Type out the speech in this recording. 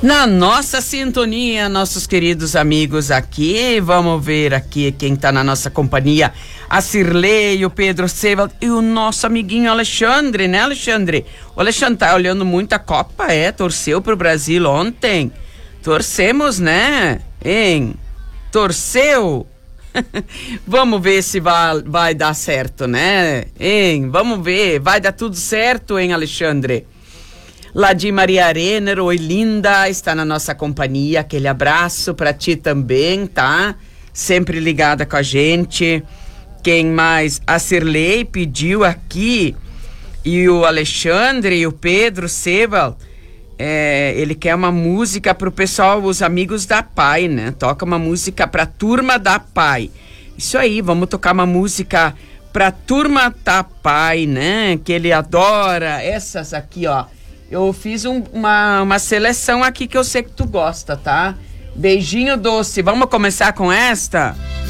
Na nossa sintonia, nossos queridos amigos aqui, vamos ver aqui quem tá na nossa companhia, a Cirlei, o Pedro Sebald e o nosso amiguinho Alexandre, né, Alexandre? O Alexandre tá olhando muito a Copa, torceu pro Brasil ontem. Torcemos, né? Hein? Torceu? Vamos ver se vai dar certo, né? Hein? Vamos ver, vai dar tudo certo, hein, Alexandre? Ladim Maria Renner, oi linda, está na nossa companhia, aquele abraço para ti também, tá? Sempre ligada com a gente. Quem mais? A Cirlei pediu aqui, e o Alexandre e o Pedro Sebald, ele quer uma música pro pessoal, os amigos da PAI, né? Toca uma música pra turma da PAI. Isso aí, vamos tocar uma música pra turma da PAI, né? Que ele adora, essas aqui, ó. Eu fiz uma seleção aqui que eu sei que tu gosta, tá? Beijinho doce. Vamos começar com esta?